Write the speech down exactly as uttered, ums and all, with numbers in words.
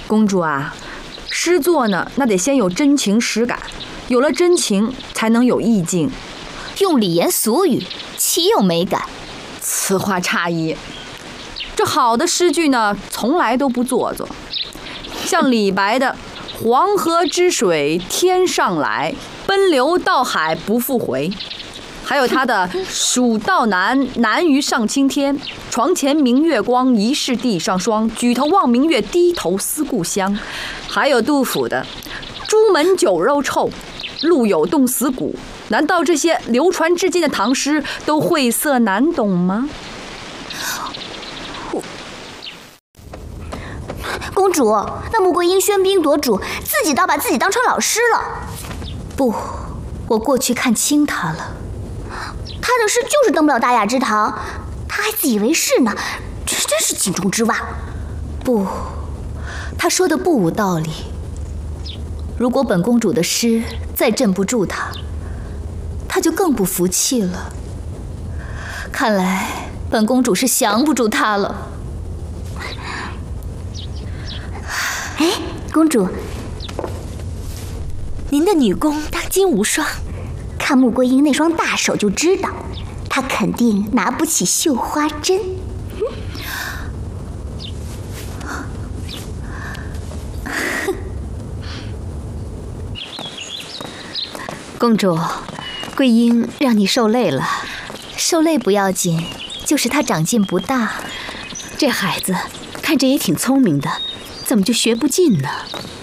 公主啊，诗作呢，那得先有真情实感，有了真情才能有意境。 用礼言俗语，岂有美感？ 此话差矣。这好的诗句呢，从来都不做作。像李白的“黄河之水天上来，奔流到海不复回”，还有他的“蜀道难，难于上青天。床前明月光，疑是地上霜。举头望明月，低头思故乡”，还有杜甫的“朱门酒肉臭，路有冻死骨”。难道这些流传至今的唐诗都晦涩难懂吗？ 公主，那穆桂英喧宾夺主，自己倒把自己当成老师了。 不，我过去看清他了。 他的诗就是登不了大雅之堂，他还自以为是呢，这真是井中之蛙。 不，他说的不无道理。如果本公主的诗再镇不住他，他就更不服气了。看来本公主是降不住他了。 哎，公主， 您的女工当今无双， 看穆桂英那双大手就知道，她肯定拿不起绣花针。 公主，桂英让你受累了。 受累不要紧，就是她长进不大。 这孩子看着也挺聪明的，怎么就学不进呢？